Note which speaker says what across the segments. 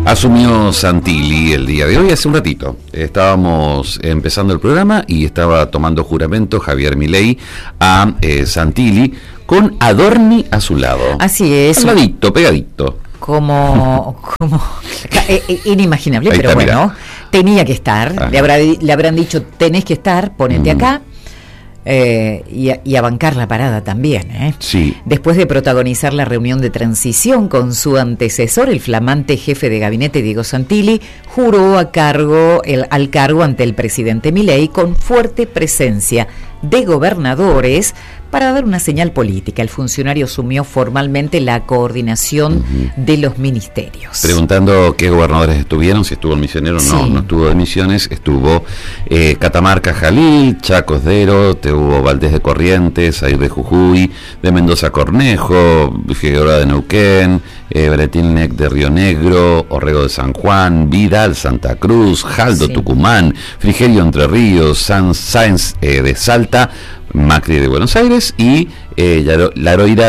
Speaker 1: Asumió Santilli el día de hoy, hace un ratito. Estábamos empezando el programa y estaba tomando juramento Javier Milei a Santilli con Adorni a su lado.
Speaker 2: Así es.
Speaker 1: Al ladito, pegadito.
Speaker 2: Como inimaginable,
Speaker 1: Ahí
Speaker 2: pero
Speaker 1: está,
Speaker 2: bueno,
Speaker 1: mirá.
Speaker 2: tenía que estar. Le habrán dicho, tenés que estar, ponete acá. Y a bancar la parada también,
Speaker 1: Sí.
Speaker 2: Después de protagonizar la reunión de transición con su antecesor, el flamante jefe de gabinete Diego Santilli juró al cargo ante el presidente Milei con fuerte presencia de gobernadores para dar una señal política. El funcionario asumió formalmente la coordinación de los ministerios.
Speaker 1: Preguntando qué gobernadores estuvieron, si estuvo el misionero, no estuvo de Misiones, estuvo Catamarca Jalil, Chacos Dero, hubo Valdés de Corrientes, Air de Jujuy, de Mendoza Cornejo, Figueroa de Neuquén, Bretilnec de Río Negro, Orrego de San Juan, Vidal Santa Cruz, Jaldo Tucumán, Frigerio Entre Ríos, Sáenz de Salta, Macri de Buenos Aires y Yaroira,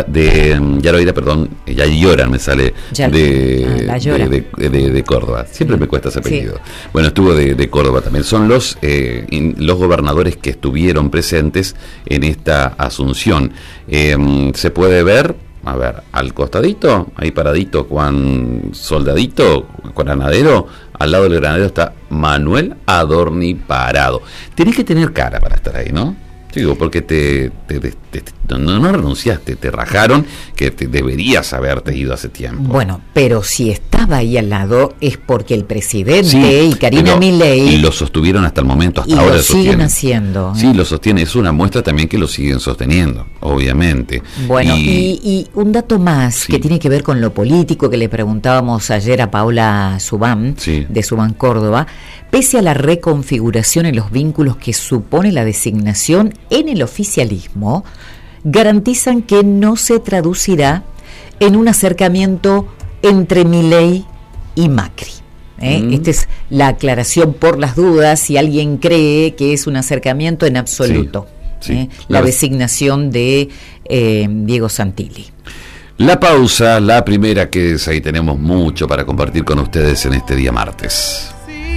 Speaker 1: de Córdoba. Siempre me cuesta ese apellido. Bueno, estuvo de Córdoba también. Son los gobernadores que estuvieron presentes en esta asunción. Se puede ver, a ver, al costadito, ahí paradito, Juan Soldadito, con Granadero. Al lado del Granadero está Manuel Adorni parado. Tenés que tener cara para estar ahí, ¿no? Digo, porque no renunciaste, te rajaron que deberías haberte ido hace tiempo.
Speaker 2: Bueno, pero si estaba ahí al lado es porque el presidente y Karina Milei
Speaker 1: lo sostuvieron hasta el momento, hasta
Speaker 2: y
Speaker 1: ahora
Speaker 2: lo siguen haciendo.
Speaker 1: Sí, lo sostiene, es una muestra también que lo siguen sosteniendo, obviamente.
Speaker 2: Bueno, y un dato más que tiene que ver con lo político que le preguntábamos ayer a Paula Subán, de Subán Córdoba. Pese a la reconfiguración en los vínculos que supone la designación en el oficialismo, garantizan que no se traducirá en un acercamiento entre Milei y Macri. Esta es la aclaración por las dudas, si alguien cree que es un acercamiento en absoluto. La designación de Diego Santilli.
Speaker 1: La pausa, la primera, que es ahí, tenemos mucho para compartir con ustedes en este día martes.